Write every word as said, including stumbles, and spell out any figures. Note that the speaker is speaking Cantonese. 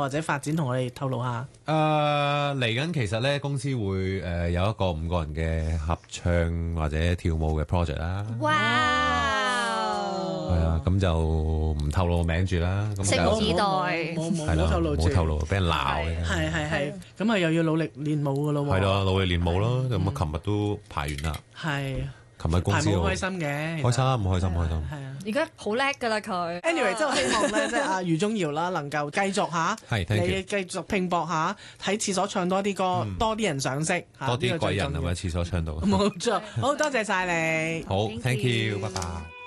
或者發展，同我哋透露下。 誒嚟緊其實咧，公司會誒、呃、有一個五個人嘅合唱或者跳舞嘅 project 啦。 哇！ 係啊，咁就唔透露名住啦。咁拭目以待。 冇冇係啦， 冇透露住。 冇透露，俾人鬧嘅。 係係係，咁啊又要努力練舞噶咯喎。 係咯，努力練舞咯。咁啊，琴日都排完啦。 係。 琴日公司好開心嘅。 開心，開心，開心。 係啊。 而家好叻㗎啦佢。 Anyway，即係我希望咧，即係阿余宗遙啦，能夠繼續嚇，你繼續拼搏下，喺廁所唱多啲歌，多啲人賞識， 多啲貴人係咪？廁所唱到。 冇錯，好多謝晒你。 好，thank you，拜拜。